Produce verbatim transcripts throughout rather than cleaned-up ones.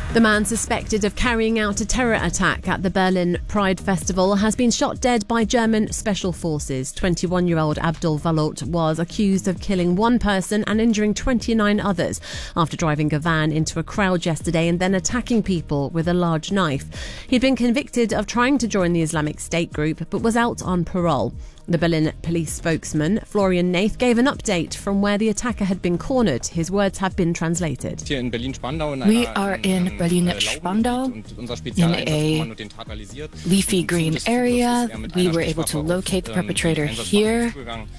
The man suspected of carrying out a terror attack at the Berlin Pride Festival has been shot dead by German special forces. twenty-one-year-old Abdul Valot was accused of killing one person and injuring twenty-nine others after driving a van into a crowd yesterday and then attacking people with a large knife. He'd been convicted of trying to join the Islamic State group but was out on parole. The Berlin police spokesman, Florian Nath, gave an update from where the attacker had been cornered. His words have been translated. We are in Berlin-Spandau in a leafy green area. We were able to locate the perpetrator here.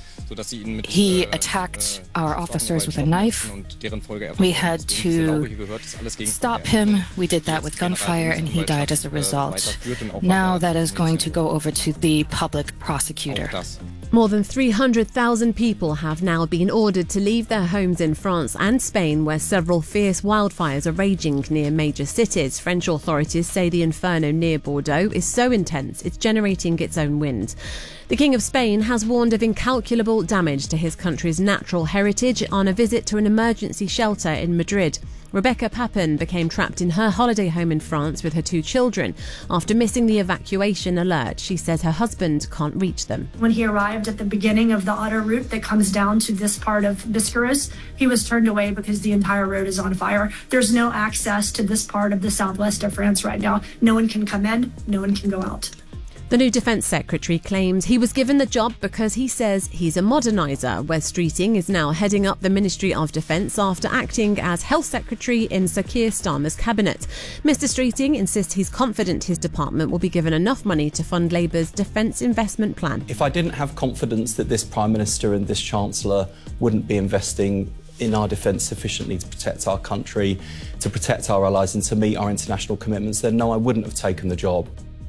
He attacked our officers with a knife. We had to stop him. We did that with gunfire, and he died as a result. Now that is going to go over to the public prosecutor. More than three hundred thousand people have now been ordered to leave their homes in France and Spain, where several fierce wildfires are raging near major cities. French authorities say the inferno near Bordeaux is so intense it's generating its own wind. The King of Spain has warned of incalculable damage to his country's natural heritage on a visit to an emergency shelter in Madrid. Rebecca Papin became trapped in her holiday home in France with her two children after missing the evacuation alert. She says her husband can't reach them. When he arrived at the beginning of the auto route that comes down to this part of Biscarrosse, he was turned away because the entire road is on fire. There's no access to this part of the southwest of France right now. No one can come in, no one can go out. The new Defence Secretary claims he was given the job because he says he's a moderniser. Wes Streeting is now heading up the Ministry of Defence after acting as Health Secretary in Sir Keir Starmer's cabinet. Mister Streeting insists he's confident his department will be given enough money to fund Labour's defence investment plan. If I didn't have confidence that this Prime Minister and this Chancellor wouldn't be investing in our defence sufficiently to protect our country, to protect our allies and to meet our international commitments, then no, I wouldn't have taken the job.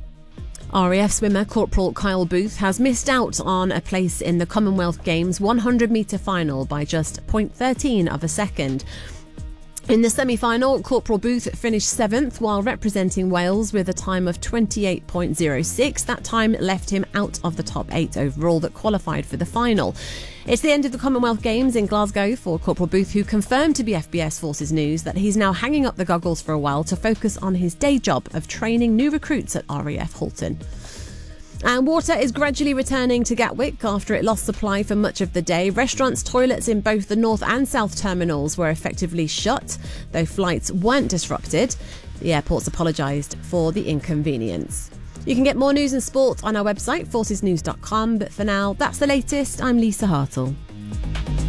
R A F swimmer Corporal Kyle Booth has missed out on a place in the Commonwealth Games one hundred metre final by just zero point one three of a second. In the semi-final, Corporal Booth finished seventh while representing Wales with a time of twenty-eight point zero six. That time left him out of the top eight overall that qualified for the final. It's the end of the Commonwealth Games in Glasgow for Corporal Booth, who confirmed to B F B S Forces News that he's now hanging up the goggles for a while to focus on his day job of training new recruits at R A F Halton. And water is gradually returning to Gatwick after it lost supply for much of the day. Restaurants, toilets in both the north and south terminals were effectively shut, though flights weren't disrupted. The airports apologised for the inconvenience. You can get more news and sport on our website, forces news dot com, but for now, that's the latest. I'm Lisa Hartle.